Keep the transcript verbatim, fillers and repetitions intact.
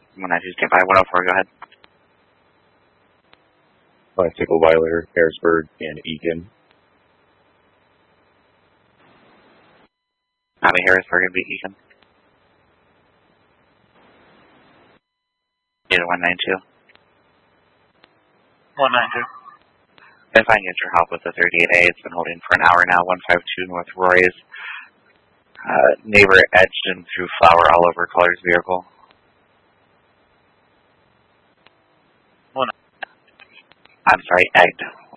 one nine two, stand by. one oh four, go ahead. Bicycle Weiler, Harrisburg, and Eakin. Copy, Harrisburg and Eakin. Data one nine two. one nine two. If I can get your help with the thirty-eight A, it's been holding for an hour now. one five two North Roy's. Uh, neighbor edged and threw flour all over Color's vehicle. One. I'm sorry, egged.